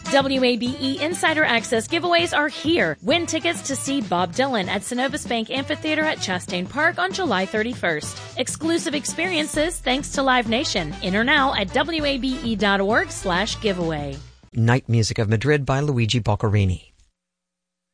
WABE Insider Access giveaways are here. Win tickets to see Bob Dylan at Synovus Bank Amphitheater at Chastain Park on July 31st. Exclusive experiences thanks to Live Nation. Enter now at wabe.org/giveaway. Night Music of Madrid by Luigi Boccherini.